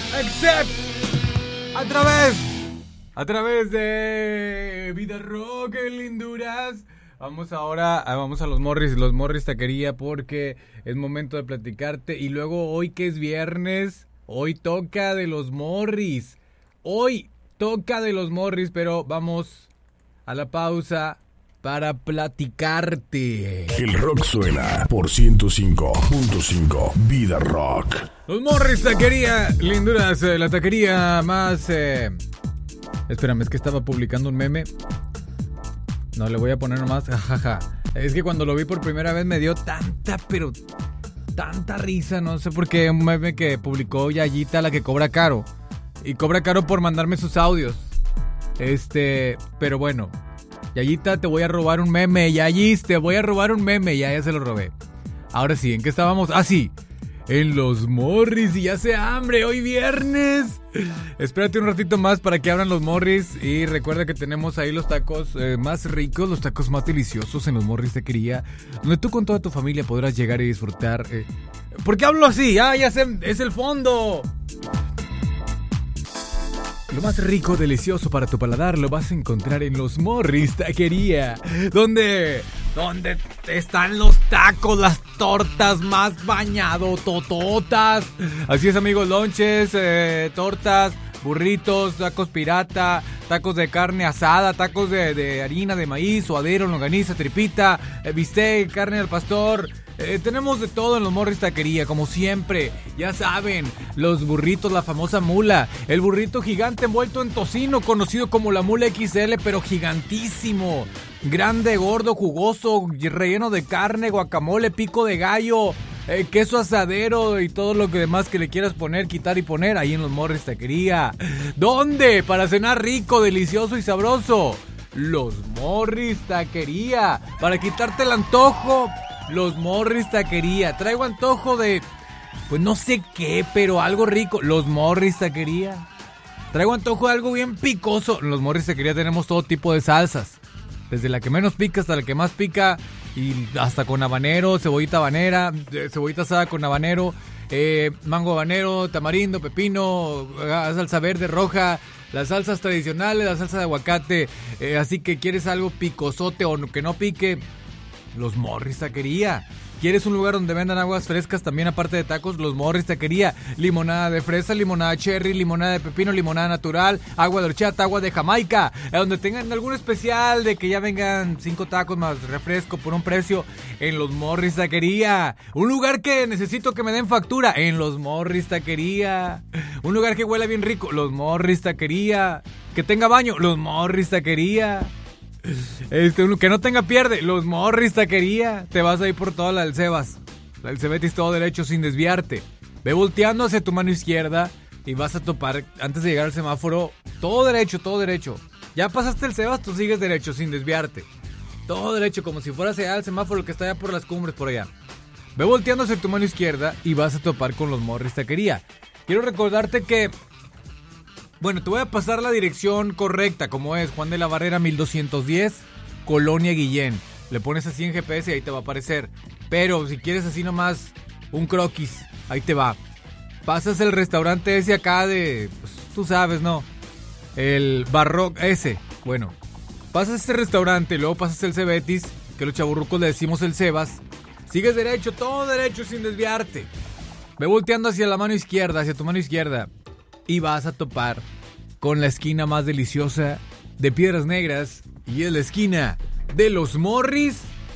Except a través de Vida Rock en Linduras. Vamos a los Morris Taquería, porque es momento de platicarte. Y luego hoy que es viernes, hoy toca de los Morris. Pero vamos a la pausa para platicarte. El rock suena por 105.5 Vida Rock. Los Morris Taquería, Linduras, la taquería más... Espérame, es que estaba publicando un meme. No, le voy a poner nomás, jajaja. Es que cuando lo vi por primera vez me dio tanta risa, no sé por qué. Un meme que publicó Yayita, la que cobra caro. Y cobra caro por mandarme sus audios. Pero bueno, Yayita, te voy a robar un meme. Yayis, te voy a robar un meme. Ya se lo robé. Ahora sí, ¿en qué estábamos? Ah, sí, en los Morris. Y ya hace hambre, hoy viernes. Espérate un ratito más para que abran los Morris. Y recuerda que tenemos ahí los tacos más ricos, los tacos más deliciosos en los Morris Taquería, donde tú con toda tu familia podrás llegar y disfrutar. ¿Por qué hablo así? Ya sé, es el fondo. Lo más rico, delicioso para tu paladar lo vas a encontrar en los Morris Taquería, donde están los tacos, las tortas más bañadotototas. Así es, amigos, lonches, tortas, burritos, tacos pirata, tacos de carne asada, tacos de harina de maíz, suadero, longaniza, tripita, bistec, carne al pastor. Tenemos de todo en los Morris Taquería, como siempre. Ya saben, los burritos, la famosa mula, el burrito gigante envuelto en tocino, conocido como la mula XL, pero gigantísimo, grande, gordo, jugoso, relleno de carne, guacamole, pico de gallo, queso asadero y todo lo que demás que le quieras poner, quitar y poner ahí en los Morris Taquería. ¿Dónde? Para cenar rico, delicioso y sabroso. Los Morris Taquería, para quitarte el antojo. Los Morris Taquería. Traigo antojo de, pues no sé qué, pero algo rico. Los Morris Taquería. Traigo antojo de algo bien picoso. En los Morris Taquería tenemos todo tipo de salsas, desde la que menos pica hasta la que más pica, y hasta con habanero, cebollita habanera, cebollita asada con habanero, mango habanero, tamarindo, pepino, salsa verde, roja, las salsas tradicionales, la salsa de aguacate. Así que quieres algo picosote o que no pique, los Morris Taquería. ¿Quieres un lugar donde vendan aguas frescas también aparte de tacos? Los Morris Taquería. Limonada de fresa, limonada cherry, limonada de pepino, limonada natural, agua de horchata, agua de Jamaica. Donde tengan algún especial de que ya vengan 5 tacos más refresco por un precio, en los Morris Taquería. Un lugar que necesito que me den factura, en los Morris Taquería. Un lugar que huela bien rico, los Morris Taquería. Que tenga baño, los Morris Taquería. Que no tenga pierde, los Morris Taquería. Te vas a ir por toda la del Sebas, la del Cebetis, todo derecho sin desviarte. Ve volteando hacia tu mano izquierda y vas a topar, antes de llegar al semáforo, todo derecho. Ya pasaste el Sebas, tú sigues derecho sin desviarte, todo derecho, como si fueras allá al semáforo que está allá por las cumbres, por allá. Ve volteando hacia tu mano izquierda y vas a topar con los Morris Taquería. Quiero recordarte que, bueno, te voy a pasar la dirección correcta, como es Juan de la Barrera 1210, Colonia Guillén. Le pones así en GPS y ahí te va a aparecer. Pero si quieres así nomás un croquis, ahí te va. Pasas el restaurante ese acá de, pues, tú sabes, ¿no? El Barroc ese. Bueno, pasas ese restaurante, luego pasas el Cebetis, que los chaburrucos le decimos el Sebas. Sigues derecho, todo derecho sin desviarte. Ve volteando hacia la mano izquierda, hacia tu mano izquierda. Y vas a topar con la esquina más deliciosa de Piedras Negras, y es la esquina de los Morris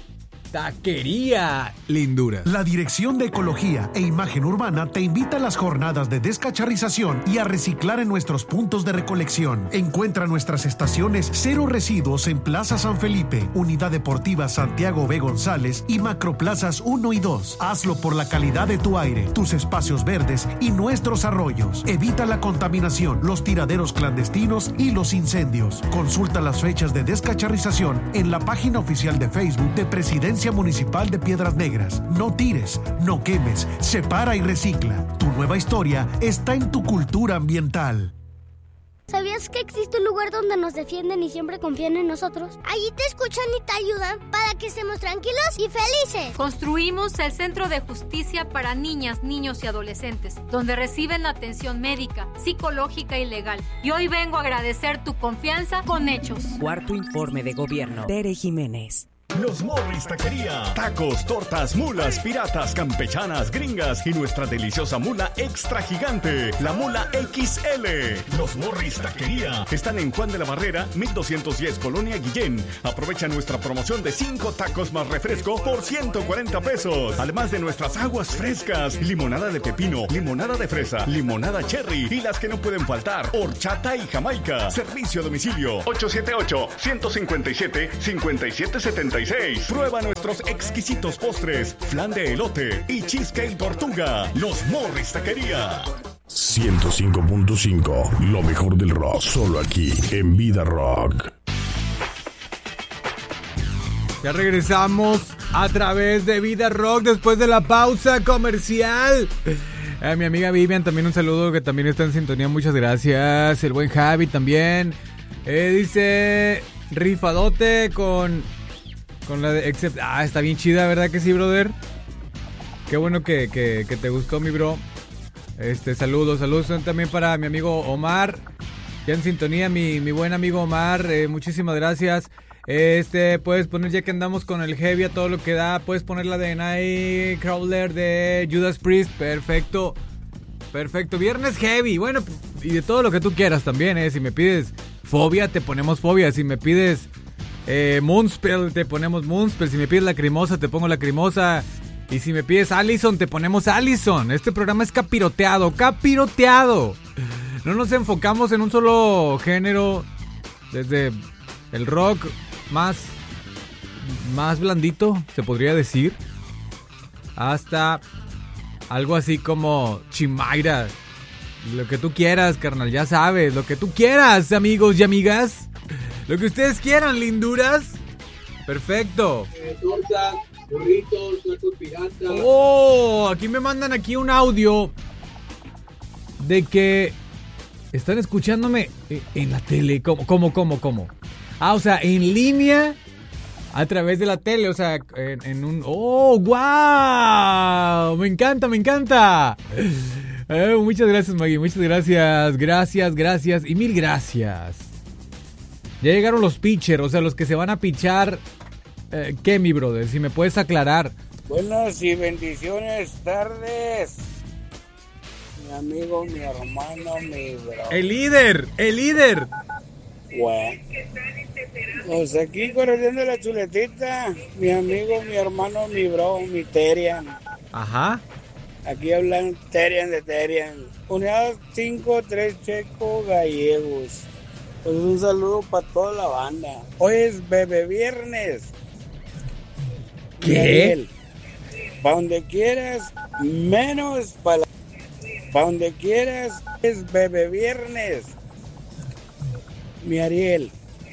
Taquería, Linduras. La Dirección de Ecología e Imagen Urbana te invita a las jornadas de descacharrización y a reciclar en nuestros puntos de recolección. Encuentra nuestras estaciones Cero Residuos en Plaza San Felipe, Unidad Deportiva Santiago B. González y Macroplazas 1 y 2. Hazlo por la calidad de tu aire, tus espacios verdes y nuestros arroyos. Evita la contaminación, los tiraderos clandestinos y los incendios. Consulta las fechas de descacharrización en la página oficial de Facebook de Presidencia Municipal de Piedras Negras. No tires, no quemes, separa y recicla. Tu nueva historia está en tu cultura ambiental. ¿Sabías que existe un lugar donde nos defienden y siempre confían en nosotros? Allí te escuchan y te ayudan para que estemos tranquilos y felices. Construimos el Centro de Justicia para Niñas, Niños y Adolescentes, donde reciben atención médica, psicológica y legal. Y hoy vengo a agradecer tu confianza con hechos. Cuarto informe de gobierno. Tere Jiménez. Los Morris Taquería. Tacos, tortas, mulas, piratas, campechanas, gringas y nuestra deliciosa mula extra gigante, la mula XL. Los Morris Taquería. Están en Juan de la Barrera, 1210 Colonia Guillén. Aprovecha nuestra promoción de 5 tacos más refresco por 140 pesos. Además de nuestras aguas frescas, limonada de pepino, limonada de fresa, limonada cherry y las que no pueden faltar, horchata y jamaica. Servicio a domicilio 878-157-5776. Prueba nuestros exquisitos postres, flan de elote y cheesecake tortuga. Los Morris Taquería. 105.5, lo mejor del rock, solo aquí en Vida Rock. Ya regresamos a través de Vida Rock después de la pausa comercial. A mi amiga Vivian también un saludo, que también está en sintonía, muchas gracias. El buen Javi también. Dice rifadote con la de Except. Está bien chida, ¿verdad que sí, brother? Qué bueno que te gustó, mi bro. Saludos también para mi amigo Omar. Ya en sintonía, mi buen amigo Omar. Muchísimas gracias. Puedes poner, ya que andamos con el heavy a todo lo que da, puedes poner la de Nightcrawler de Judas Priest. Perfecto. Viernes heavy. Bueno, y de todo lo que tú quieras también, Si me pides Fobia, te ponemos Fobia. Si me pides Moonspell, te ponemos Moonspell. Si me pides Lacrimosa, te pongo Lacrimosa. Y si me pides Allison, te ponemos Allison. Este programa es capiroteado. No nos enfocamos en un solo género. Desde el rock más blandito, se podría decir, hasta algo así como Chimaira. Lo que tú quieras, carnal, ya sabes. Lo que tú quieras, amigos y amigas. Lo que ustedes quieran, linduras. Perfecto. Tortas, burritos, tacos piratas. Aquí me mandan aquí un audio de que están escuchándome en la tele. ¿Cómo? O sea, en línea a través de la tele. O sea, en un... ¡Oh, wow! Me encanta. Muchas gracias, Maggie. Muchas gracias. Gracias y mil gracias. Ya llegaron los pitchers, o sea, los que se van a pichar. ¿Qué, mi brother? Si me puedes aclarar. Buenas y bendiciones tardes. Mi amigo, mi hermano, mi bro. El líder. Bueno. Pues aquí corriendo la chuletita. Mi amigo, mi hermano, mi bro, mi Terian. Ajá. Aquí hablan Terian de Terian. Unidad 5-3 Checo Gallegos. Pues un saludo para toda la banda. Hoy es Bebé Viernes. ¿Qué? Para donde quieras, menos para donde quieras, es Bebé Viernes. Mi Ariel.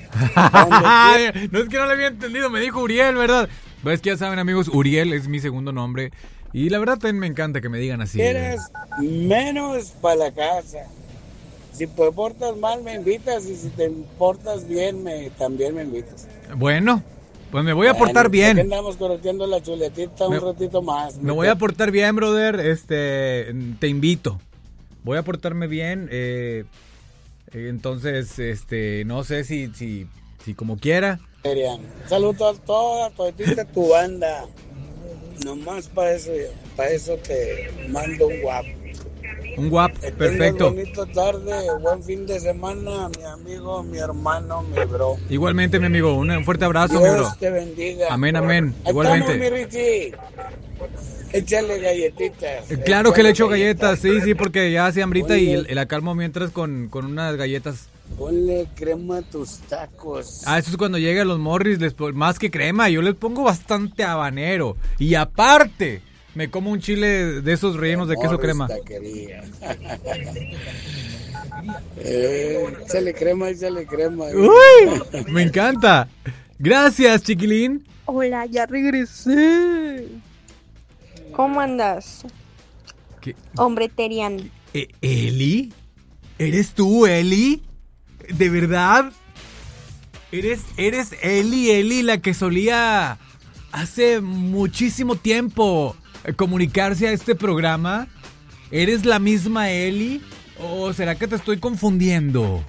No es que no le había entendido, me dijo Uriel, ¿verdad? Es que ya saben, amigos, Uriel es mi segundo nombre. Y la verdad también me encanta que me digan así. Quieras, menos para la casa. Si te portas mal, me invitas. Y si te portas bien, también me invitas. Bueno, pues me voy a portar bien. Aquí andamos correteando la chuletita un ratito más. Me voy a portar bien, brother. Te invito. Voy a portarme bien. Entonces, no sé si como quiera. Saludos a toda tu banda. Nomás para eso te mando un guapo. Un guap, perfecto. Bonito tarde, buen fin de semana, mi amigo, mi hermano, mi bro. Igualmente, mi amigo, un fuerte abrazo, Dios mi bro. Dios te bendiga. Amén. Ahí Igualmente. estamos, mi Richie. Échale galletitas. Claro que le echo galletas, sí, porque ya hace hambrita y la calmo mientras con unas galletas. Ponle crema a tus tacos. Eso es cuando llegan los Morris, más que crema, yo les pongo bastante habanero. Y aparte, me como un chile de esos rellenos de queso crema. Échale crema. Uy, me encanta. Gracias, chiquilín. Hola, ya regresé. ¿Cómo andas? ¿Qué? Hombre Terian. ¿Eli? ¿Eres tú, Eli? ¿De verdad? ¿Eres Eli, la que solía hace muchísimo tiempo comunicarse a este programa? ¿Eres la misma Eli? ¿O será que te estoy confundiendo?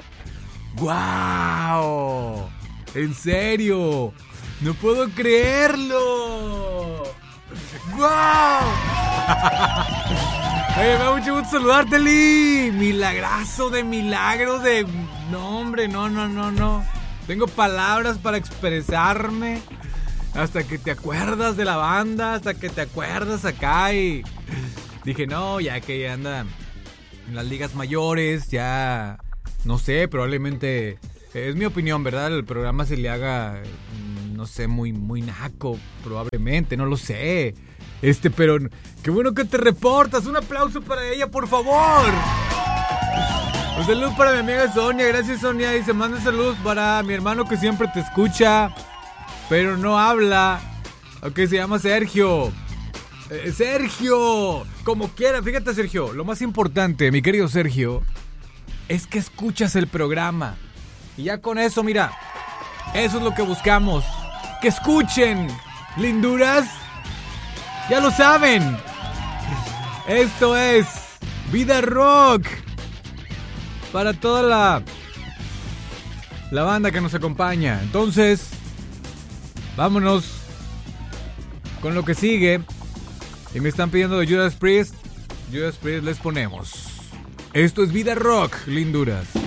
¡Guau! ¿En serio? ¡No puedo creerlo! ¡Guau! Oye, me da mucho gusto saludarte, Eli. Milagrazo de milagros de... No, hombre, no. Tengo palabras para expresarme. Hasta que te acuerdas de la banda, hasta que te acuerdas acá y... Dije, no, ya que anda en las ligas mayores, ya... No sé, probablemente... Es mi opinión, ¿verdad? El programa se le haga... No sé, muy naco, probablemente, no lo sé. Pero qué bueno que te reportas. Un aplauso para ella, por favor. Un saludo para mi amiga Sonia. Gracias, Sonia. Dice, manda saludos para mi hermano que siempre te escucha, pero no habla. Ok, se llama Sergio. Sergio, como quiera. Fíjate, Sergio, lo más importante, mi querido Sergio, es que escuchas el programa. Y ya con eso, mira, eso es lo que buscamos. Que escuchen, linduras. Ya lo saben. Esto es Vida Rock. Para toda la banda que nos acompaña. Entonces, vámonos con lo que sigue. Y me están pidiendo de Judas Priest. Judas Priest les ponemos. Esto es Vida Rock, linduras.